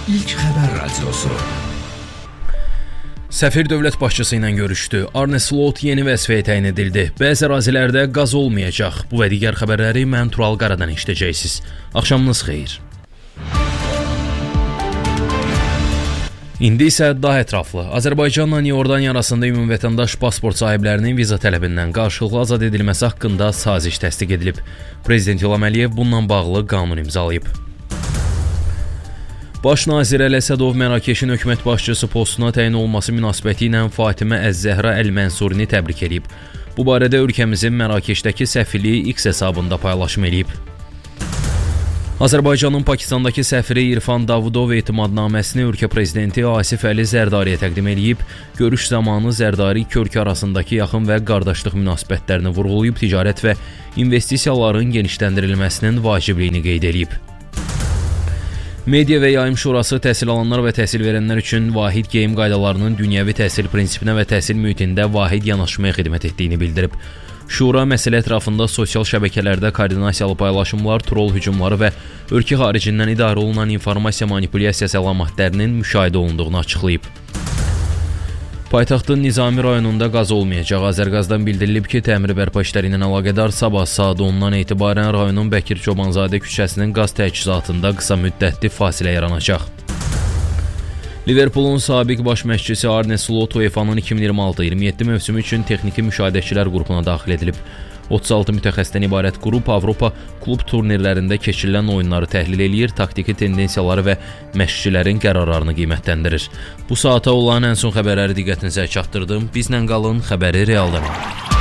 İlk xəbər radiosu. Səfir dövlət başçısı ilə görüşdü. Arne Slot yeni vəzifəyə təyin edildi. Bəzi ərazilərdə qaz olmayacaq. Bu və digər xəbərləri mən Tural Qaradan eşidəcəksiniz. Axşamınız xeyir. İndi isə daha ətraflı. Azərbaycanla Iordaniya arasında ümumvətəndaş pasport sahiblərinin viza tələbindən qarşılıqlı azad edilməsi haqqında saziş təsdiq edilib. Prezident İlham Əliyev bununla bağlı qanun imzalayıb. Baş nazir Əli Əsədov Mərakeşin hökumət başçısı postuna təyin olması münasibəti ilə Fatimə Əz-Zəhra Əl-Mənsurini təbrik edib. Bu barədə ölkəmizin Mərakeşdəki səfirliyi X hesabında paylaşım edib. Azərbaycanın Pakistandakı səfiri İrfan Davudov etimadnaməsini ölkə prezidenti Asif Əli Zərdariyə təqdim edib. Görüş zamanı Zərdari iki ölkə arasındakı yaxın və qardaşlıq münasibətlərini vurğulayıb, ticarət və investisiyaların genişləndirilməsinin vacibliyini qeyd edib. Media və Yayım Şurası təhsil alanlar və təhsil verənlər üçün vahid geyim qaydalarının dünyəvi təhsil prinsipinə və təhsil mühitində vahid yanaşmaya xidmət etdiyini bildirib. Şura məsələ ətrafında sosial şəbəkələrdə koordinasiyalı paylaşımlar, troll hücumları və ölkə xaricindən idarə olunan informasiya manipulyasiyası əlamətlərinin müşahidə olunduğunu açıqlayıb. Paytaxtın Nizami rayonunda qaz olmayacaq. Azərqazdan bildirilib ki, təmir bərpa işləri ilə əlaqədar sabah saat 10-dan etibarən rayonun Bəkir Çobanzadə küçəsinin qaz təchizatında qısa müddətli fasilə yaranacaq. Liverpoolun sabiq baş məşqçisi Arne Slot UEFA-nın 2026-27 mövsümü üçün texniki müşahidəçilər qrupuna daxil edilib. 36 mütəxəssisdən ibarət qrup Avropa klub turnirlərində keçirilən oyunları təhlil eləyir, taktiki tendensiyaları və məşqçilərin qərarlarını qiymətləndirir. Bu saata olan ən son xəbərləri diqqətinizə çatdırdım. Bizlə qalın, xəbəri realdan alın.